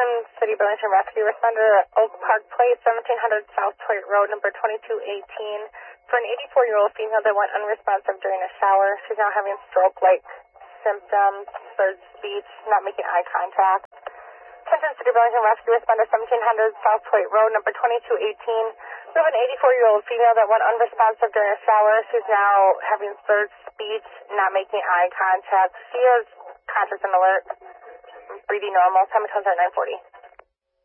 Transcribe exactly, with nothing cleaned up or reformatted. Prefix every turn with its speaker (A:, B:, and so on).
A: Attention, City Burlington Rescue Responder, Oak Park Place, seventeen hundred South Point Road, number twenty-two eighteen, for an eighty-four-year-old female that went unresponsive during a shower. She's now having stroke-like symptoms, third speech, not making eye contact. Attention, City Burlington Rescue Responder, seventeen hundred South Point Road, number twenty-two eighteen. We have an eighty-four-year-old female that went unresponsive during a shower. She's now having third speech, not making eye contact. She is conscious and alert, breathing normal. Time comes at nine forty.